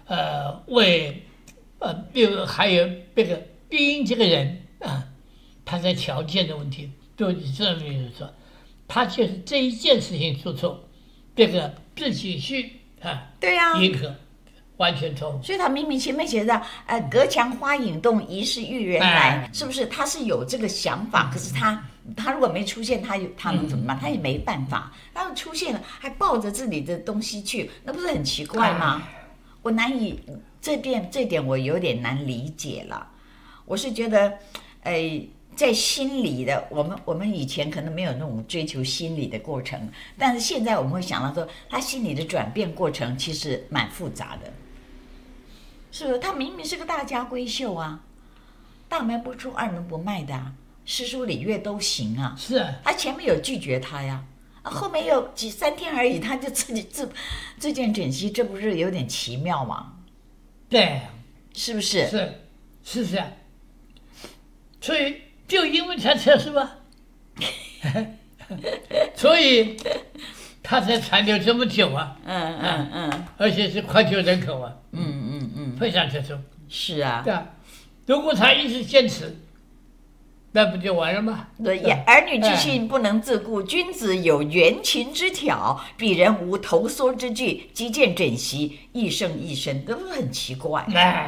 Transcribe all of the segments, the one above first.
为还有这个丁英这个人啊，他在条件的问题，就你这么说，他就是这一件事情做错，这个自己去对呀， 迎合，完全错误。 所以他明明前面写的隔墙花影动，疑是玉人来，是不是？他是有这个想法，可是他如果没出现，他能怎么办？他也没办法。他出现了，还抱着自己的东西去，那不是很奇怪吗？我难以这点我有点难理解了。我是觉得，在心理的，我们以前可能没有那种追求心理的过程，但是现在我们会想到说，他心理的转变过程其实蛮复杂的，是不是？他明明是个大家闺秀啊，大门不出二门不迈的啊，诗书礼乐都行啊。 是啊， 他前面有拒绝他呀，后面有3天而已，他就自己自荐枕席，这不是有点奇妙吗？ 对， 是不是？ 是啊，所以就因为他特殊啊，所以他才残留这么久啊。而且是脍炙人口啊。非常特殊。 是啊。 对啊，如果他一直坚持，那不就完了吗？ 对，儿女之心不能自顾，君子有冤情之挑，鄙人无投缩之惧，击剑枕席，一生一生，这不是很奇怪？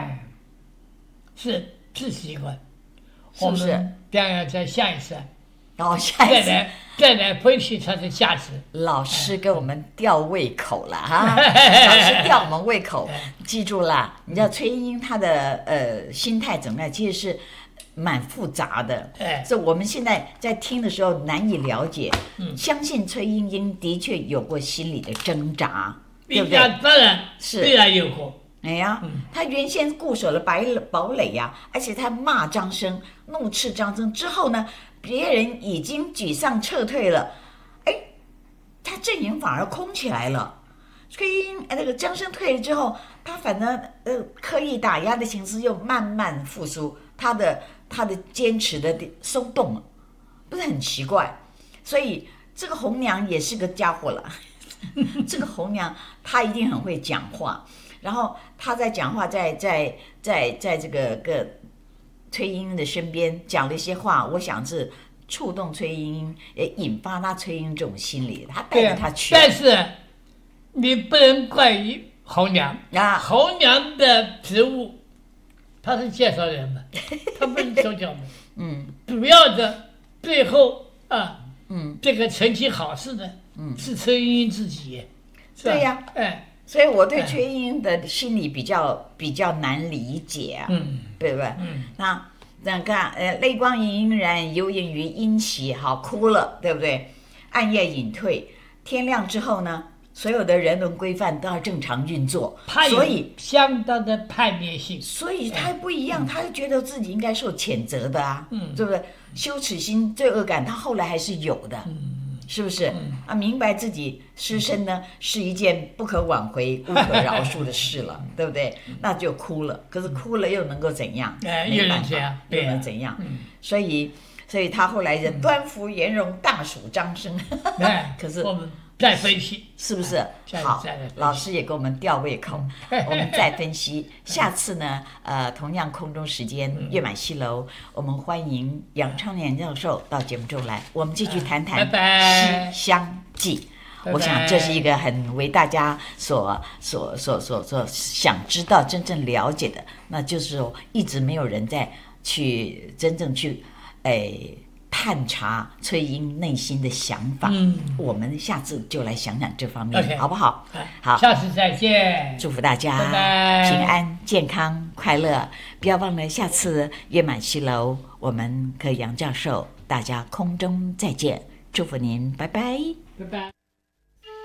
是奇怪， 是不是？ 我们将要在下一次， 下一次再来分析它的价值。 老师给我们吊胃口了哈，老师吊我们胃口，记住了，你知道崔莺莺她的心态怎么样？其实是蛮复杂的，所以我们现在在听的时候难以了解。相信崔莺莺的确有过心理的挣扎，对不对？ 当然是， 必然有过。 哎呀，他原先固守了堡垒呀，而且他骂张生，怒斥张生之后呢，别人已经沮丧撤退了，他阵营反而空起来了。崔莺那个张生退了之后，他反正刻意打压的形势又慢慢复苏，他的坚持的松动了，不是很奇怪？所以这个红娘也是个家伙了，这个红娘她一定很会讲话。然后他在讲话，在这个崔莺莺的身边讲了一些话，我想是触动崔莺莺，也引发他崔莺莺这种心理，他带着他去。 但是你不能怪于红娘啊，红娘的职务，她是介绍人嘛，她不是手脚嘛。主要的最后这个成绩好事的，是崔莺莺自己。 对呀，所以我对崔莺莺的心理比较难理解啊，对不对？那看泪光盈盈然，游影于阴席，好哭了，对不对？暗夜隐退，天亮之后呢，所有的人伦规范都要正常运作，所以相当的叛逆性， 所以他不一样，他觉得自己应该受谴责的啊，对不对？羞耻心、罪恶感，他后来还是有的。是不是明白自己失身呢是一件不可挽回、无可饶恕的事了，对不对？那就哭了，可是哭了又能够怎样？没办法，又能怎样？所以他后来人端服颜容，大属张生。可是我们再分析， 是不是？好，老师也给我们吊胃口，我们再分析。下次呢，同样空中时间，月满西楼，我们欢迎杨昌年教授到节目中来，我们继续谈谈《西厢记》。我想这是一个很为大家所想知道、真正了解的，那就是说一直没有人在去真正去探查崔莺内心的想法，我们下次就来想想这方面，好不好？好， 下次再见， 祝福大家拜拜， 平安、健康、快乐。不要忘了下次月满西楼，我们和杨教授大家空中再见，祝福您，拜拜， 拜拜。